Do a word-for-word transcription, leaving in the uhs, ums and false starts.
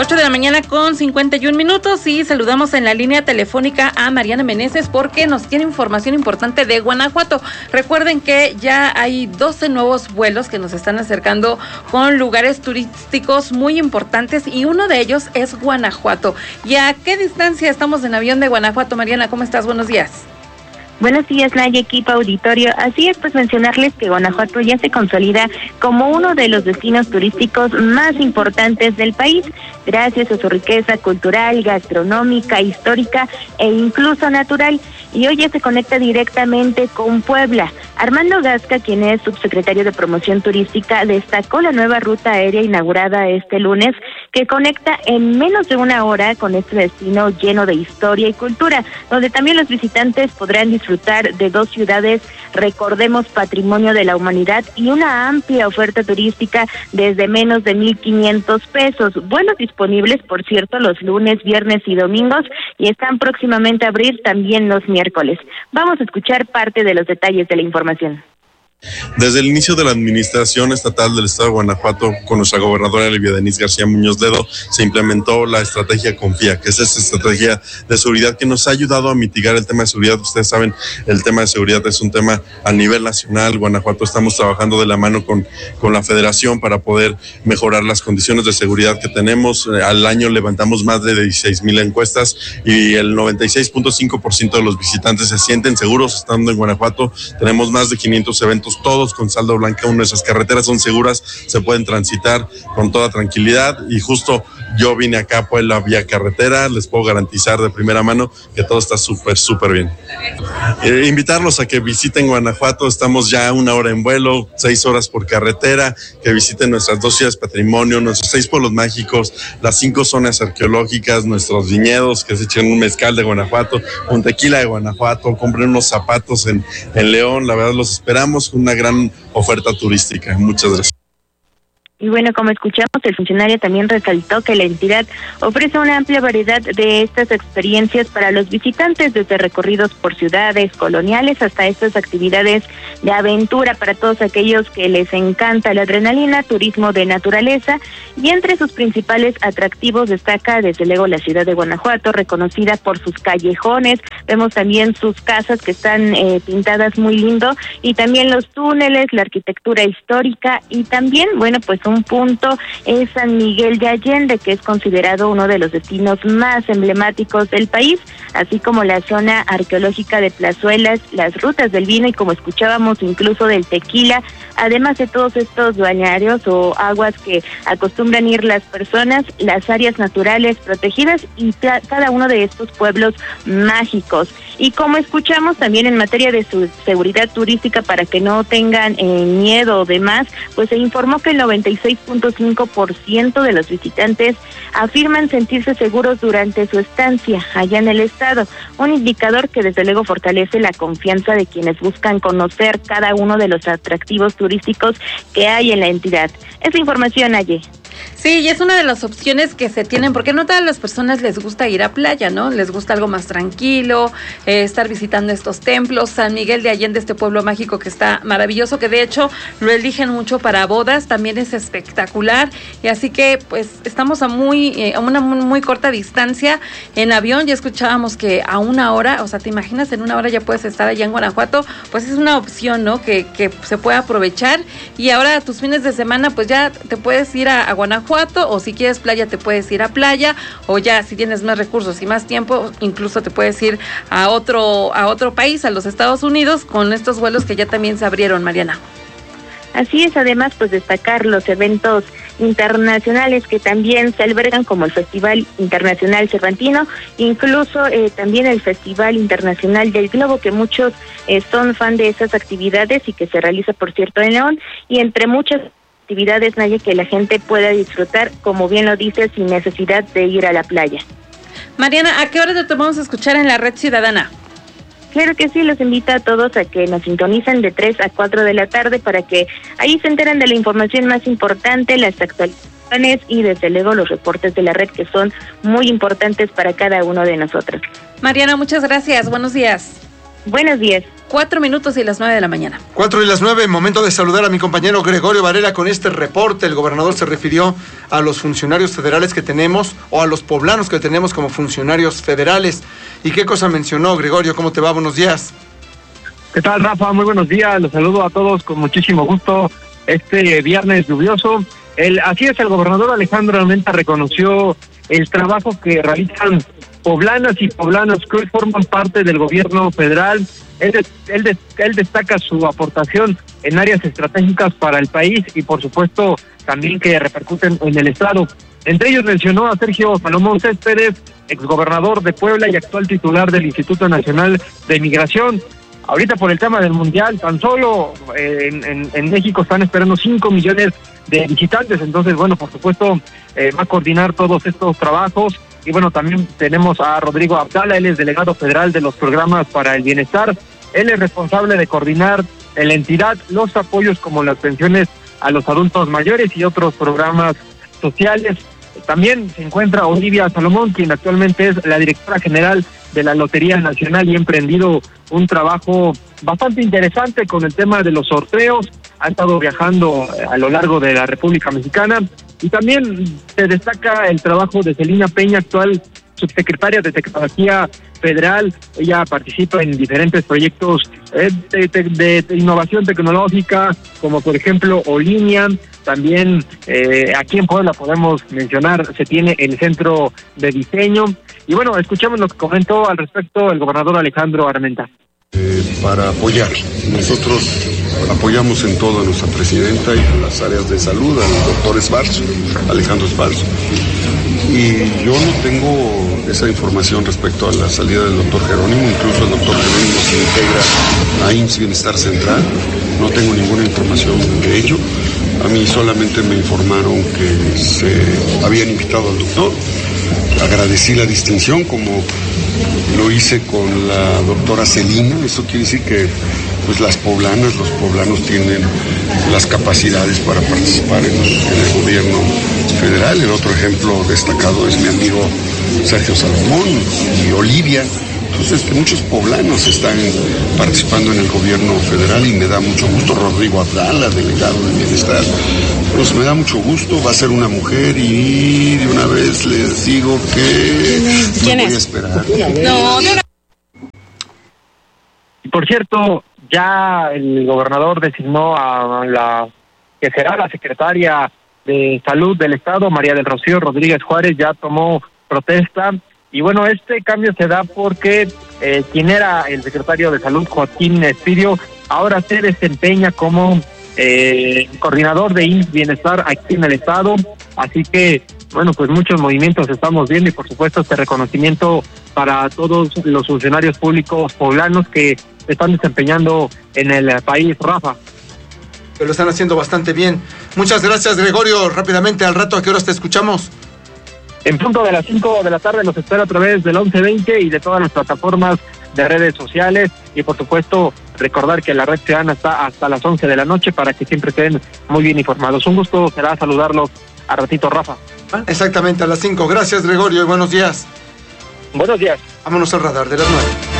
ocho de la mañana con cincuenta y un minutos y saludamos en la línea telefónica a Mariana Meneses porque nos tiene información importante de Guanajuato. Recuerden que ya hay doce nuevos vuelos que nos están acercando con lugares turísticos muy importantes y uno de ellos es Guanajuato. ¿Y a qué distancia estamos en avión de Guanajuato? Mariana, ¿cómo estás? Buenos días. Buenos días, Naya, equipo auditorio. Así es, pues mencionarles que Guanajuato ya se consolida como uno de los destinos turísticos más importantes del país, gracias a su riqueza cultural, gastronómica, histórica e incluso natural. Y hoy ya se conecta directamente con Puebla. Armando Gasca, quien es subsecretario de Promoción Turística, destacó la nueva ruta aérea inaugurada este lunes, que conecta en menos de una hora con este destino lleno de historia y cultura, donde también los visitantes podrán disfrutar de dos ciudades, recordemos, patrimonio de la humanidad, y una amplia oferta turística desde menos de mil quinientos pesos. Vuelos disponibles, por cierto, los lunes, viernes y domingos, y están próximamente a abrir también los miércoles. Vamos a escuchar parte de los detalles de la información. Desde el inicio de la administración estatal del estado de Guanajuato, con nuestra gobernadora Elvia Denise García Muñoz Ledo, se implementó la estrategia Confía, que es esta estrategia de seguridad que nos ha ayudado a mitigar el tema de seguridad. Ustedes saben, el tema de seguridad es un tema a nivel nacional. Guanajuato estamos trabajando de la mano con, con la federación para poder mejorar las condiciones de seguridad que tenemos. Al año levantamos más de dieciséis mil encuestas y el noventa y seis punto cinco por ciento de los visitantes se sienten seguros estando en Guanajuato. Tenemos más de quinientos eventos, todos con saldo blanco. Nuestras carreteras son seguras, se pueden transitar con toda tranquilidad, y justo yo vine acá a Puebla vía carretera. Les puedo garantizar de primera mano que todo está súper, súper bien. Eh, invitarlos a que visiten Guanajuato. Estamos ya una hora en vuelo, seis horas por carretera, que visiten nuestras dos ciudades patrimonio, nuestros seis pueblos mágicos, las cinco zonas arqueológicas, nuestros viñedos, que se echen un mezcal de Guanajuato, un tequila de Guanajuato, compren unos zapatos en, en León. La verdad, los esperamos con una gran oferta turística. Muchas gracias. Y bueno, como escuchamos, el funcionario también resaltó que la entidad ofrece una amplia variedad de estas experiencias para los visitantes, desde recorridos por ciudades coloniales hasta estas actividades de aventura para todos aquellos que les encanta la adrenalina, turismo de naturaleza, y entre sus principales atractivos destaca desde luego la ciudad de Guanajuato, reconocida por sus callejones. Vemos también sus casas que están eh, pintadas muy lindo, y también los túneles, la arquitectura histórica, y también, bueno, pues un punto es San Miguel de Allende, que es considerado uno de los destinos más emblemáticos del país, así como la zona arqueológica de Plazuelas, las rutas del vino y, como escuchábamos, incluso del tequila, además de todos estos balnearios o aguas que acostumbran ir las personas, las áreas naturales protegidas y ta- cada uno de estos pueblos mágicos. Y como escuchamos también en materia de su seguridad turística, para que no tengan eh, miedo o demás, pues se informó que el noventa y seis punto cinco por ciento de los visitantes afirman sentirse seguros durante su estancia allá en el estado, un indicador que desde luego fortalece la confianza de quienes buscan conocer cada uno de los atractivos turísticos que hay en la entidad. Esa información, Aye. Sí, y es una de las opciones que se tienen, porque no a todas las personas les gusta ir a playa, ¿no? Les gusta algo más tranquilo, eh, estar visitando estos templos. San Miguel de Allende, este pueblo mágico que está maravilloso, que de hecho lo eligen mucho para bodas, también es espectacular, y así que pues estamos a muy eh, a una muy, muy corta distancia en avión. Ya escuchábamos que a una hora, o sea, te imaginas, en una hora ya puedes estar allá en Guanajuato, pues es una opción, ¿no? Que, que se puede aprovechar, y ahora tus fines de semana pues ya te puedes ir a, a Guanajuato, o si quieres playa te puedes ir a playa, o ya si tienes más recursos y más tiempo, incluso te puedes ir a otro a otro país, a los Estados Unidos, con estos vuelos que ya también se abrieron, Mariana. Así es, además pues destacar los eventos internacionales que también se albergan, como el Festival Internacional Cervantino, incluso eh, también el Festival Internacional del Globo, que muchos eh, son fan de esas actividades y que se realiza, por cierto, en León, y entre muchas actividades, Naya, que la gente pueda disfrutar, como bien lo dice, sin necesidad de ir a la playa. Mariana, ¿a qué hora te vamos a escuchar en la Red Ciudadana? Claro que sí, los invito a todos a que nos sintonicen de tres a cuatro de la tarde para que ahí se enteren de la información más importante, las actualizaciones y desde luego los reportes de la red, que son muy importantes para cada uno de nosotros. Mariana, muchas gracias. Buenos días. Buenos días. Cuatro minutos y las nueve de la mañana. Cuatro y las nueve, momento de saludar a mi compañero Gregorio Varela con este reporte. El gobernador se refirió a los funcionarios federales que tenemos o a los poblanos que tenemos como funcionarios federales. ¿Y qué cosa mencionó, Gregorio? ¿Cómo te va? Buenos días. ¿Qué tal, Rafa? Muy buenos días. Los saludo a todos con muchísimo gusto este viernes lluvioso. El, así es, el gobernador Alejandro Armenta reconoció el trabajo que realizan poblanas y poblanos que hoy forman parte del gobierno federal. Él, él, él destaca su aportación en áreas estratégicas para el país y, por supuesto, también que repercuten en el Estado. Entre ellos mencionó a Sergio Salomón Céspedes, exgobernador de Puebla y actual titular del Instituto Nacional de Migración. Ahorita por el tema del Mundial, tan solo eh, en, en, en México están esperando cinco millones de visitantes. Entonces, bueno, por supuesto, eh, va a coordinar todos estos trabajos. Y bueno, también tenemos a Rodrigo Abdala, él es delegado federal de los programas para el bienestar. Él es responsable de coordinar en la entidad los apoyos como las pensiones a los adultos mayores y otros programas sociales. También se encuentra Olivia Salomón, quien actualmente es la directora general de la Lotería Nacional y ha emprendido un trabajo bastante interesante con el tema de los sorteos. Ha estado viajando a lo largo de la República Mexicana. Y también se destaca el trabajo de Celina Peña, actual subsecretaria de Tecnología Federal. Ella participa en diferentes proyectos eh, de, de, de innovación tecnológica, como por ejemplo Olinia. También eh, aquí en Puebla podemos mencionar, se tiene el Centro de Diseño. Y bueno, escuchemos lo que comentó al respecto el gobernador Alejandro Armenta. Eh, para apoyar. Nosotros apoyamos en todo a nuestra presidenta y en las áreas de salud, al doctor Esparzo, Alejandro Esparzo. Y yo no tengo esa información respecto a la salida del doctor Jerónimo, incluso el doctor Jerónimo se integra a I M S S Bienestar Central, no tengo ninguna información de ello. A mí solamente me informaron que se habían invitado al doctor, agradecí la distinción como lo hice con la doctora Celina. Eso quiere decir que pues las poblanas, los poblanos tienen las capacidades para participar en, en el gobierno federal. El otro ejemplo destacado es mi amigo Sergio Salomón y Olivia. Entonces, que muchos poblanos están participando en el gobierno federal y me da mucho gusto. Rodrigo Abdala, delegado de Bienestar, pues me da mucho gusto. Va a ser una mujer y de una vez les digo que ¿Quién me es? voy a esperar. No, no. Por cierto, ya el gobernador designó a la que será la secretaria de Salud del Estado, María del Rocío Rodríguez Juárez, ya tomó protesta. Y bueno, este cambio se da porque eh, quien era el secretario de Salud, Joaquín Espidio, ahora se desempeña como eh, coordinador de I M S S Bienestar aquí en el Estado. Así que, bueno, pues muchos movimientos estamos viendo y por supuesto este reconocimiento para todos los funcionarios públicos poblanos que están desempeñando en el país, Rafa. Que lo están haciendo bastante bien. Muchas gracias, Gregorio. Rápidamente, al rato, ¿a qué horas te escuchamos? En punto de las cinco de la tarde los espero a través del once veinte y de todas las plataformas de redes sociales. Y por supuesto, recordar que la Red Ciudadana está hasta las once de la noche para que siempre estén muy bien informados. Un gusto será saludarlos a ratito, Rafa. Exactamente, a las cinco. Gracias, Gregorio, y buenos días. Buenos días. Vámonos al radar de las nueve.